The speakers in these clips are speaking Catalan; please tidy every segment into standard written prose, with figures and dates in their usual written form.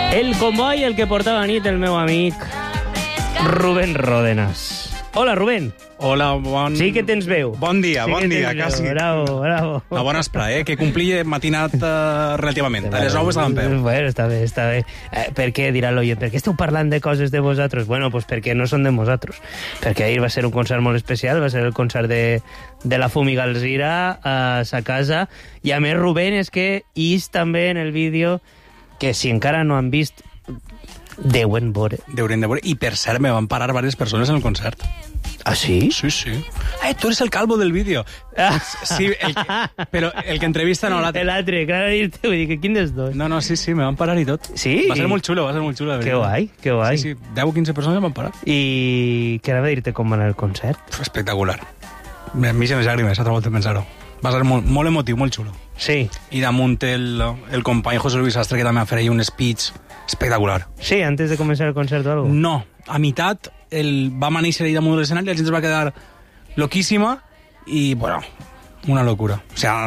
El comboi el que portava nit el meu amic Rubén Ródenas. Hola, Rubén. Hola, bon... Sí que tens veu. Bon dia, sí bon dia, veu. quasi. Bravo, bravo. Una bona espra, que complia matinat relativament. A les 9 estava en peu. Bueno, està bé, està bé. Per què, dirà l'oient? Per què esteu parlant de coses de vosaltres? Bueno, pues perquè no són de vosaltres. Perquè ahir va ser un concert molt especial, va ser el concert de la Fúmiga Alzira a sa casa. I a més, Rubén, és que ix també en el vídeo que si encara no han vist deuen veure. Deurien de veure. I per cert, me van parar diverses persones en el concert. Ah, sí? Sí, sí. Tu eres el calvo del vídeo. Sí, però el que entrevista no l'altre. L'altre, clar, dir-te, vull dir que quin dels dos? No, sí, me van parar i tot. Sí? Va ser molt xulo, de veritat. Que guai, que guai. Sí, 10 o 15 persones me van parar. I què anava a dir-te com va anar el concert? Espectacular. A mi se me llàgrimes, altra volta pensar-ho. Va ser molt emotiu, molt xulo. Sí. I damunt el company José Luis Sastre, que també va fer un speech espectacular. Sí, antes de començar el concert o algo? No, a meitat vam néixer ahí damunt de l'escenari, la gent es va quedar loquíssima i, bueno, una locura. O sea,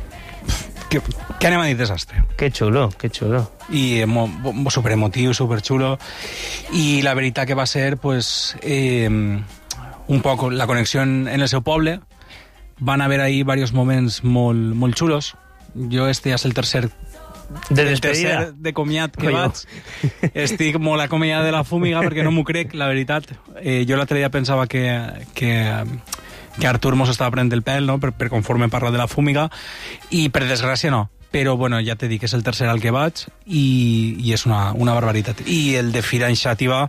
què anem a dir desastre? Que xulo, que xulo. I superemotiu, superxulo. I la veritat que va ser, pues, un poc la connexió en el seu poble. Van haver ahí varios moments molt xulos. Jo este ja és el tercer de comiat que vaig. Estic molt acomiadat de la Fúmiga perquè no m'ho crec, la veritat. Jo l'altre dia pensava que Artur mos estava prenent el pèl, no? per conforme parla de la Fúmiga, i per desgràcia no. Però bueno, ja t'he dit que és el tercer al que vaig i és una barbaritat. I el de Fira Iniciativa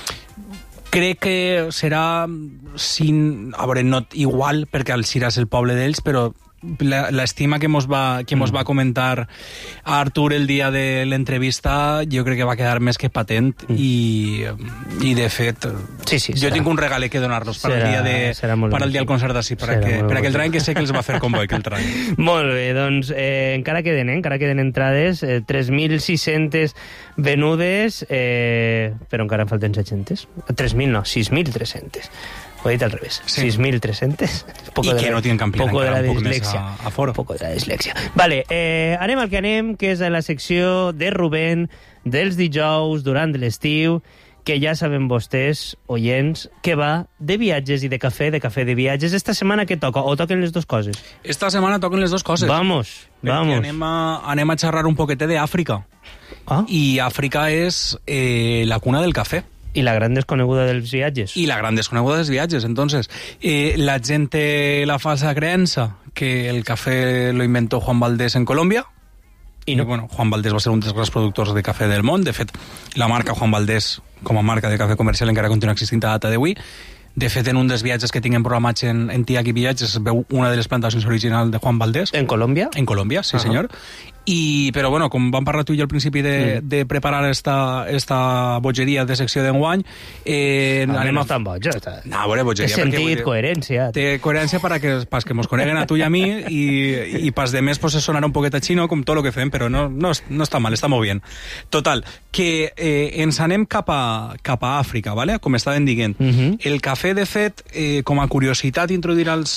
crec que serà a veure, no igual, perquè Alzira és el poble d'ells, però l'estima que mos va comentar a Artur el dia de l'entrevista jo crec que va quedar més que patent i de fet jo tinc un regalet que donar-los per al dia del concert d'ací per aquell tren que sé que els va fer comboi aquell tren. Molt bé, doncs encara queden entrades 3.600 venudes però encara en falten 700 3.000 no, 6.300. Ho he dit al revés. Sí. 6.300. I que no tienen campionat encara, un poc més a foro. Un poc de la dislèxia. Vale, anem al que anem, que és a la secció de Rubén dels dijous durant l'estiu, que ja saben vostès, oients, que va de viatges i de cafè de viatges. Esta setmana què toca? O toquen les dues coses? Esta setmana toquen les dues coses. Vamos. Anem a xerrar un poquetet d'Àfrica. I Àfrica és la cuna del cafè. I la gran desconeguda dels viatges. I la gran desconeguda dels viatges. Entonces, la gent té la falsa creença que el cafè lo inventó Juan Valdés en Colòmbia. I no. Bueno, Juan Valdés va ser un dels grans productors de cafè del món. De fet, la marca Juan Valdés, com a marca de cafè comercial, encara continua existint a data d'avui. De fet, en un dels viatges que tinguem programats en Tiac i Viatges es veu una de les plantacions originals de Juan Valdés. En Colòmbia? En Colòmbia, sí, senyor. Però, bueno, com vam parlar tu i jo al principi de preparar esta bogeria de secció d'enguany... no és tan boja. No, a veure, bogeria... Té sentit, coherència. Té coherència para que mos coneguen a tu i a mi i pas de més pues sonarà un poquet a xino com tot el que fem, però no està mal, està molt bien. Total, que ens anem cap a Àfrica, ¿vale? Com estaven dient. El cafè, de fet, com a curiositat, introduir als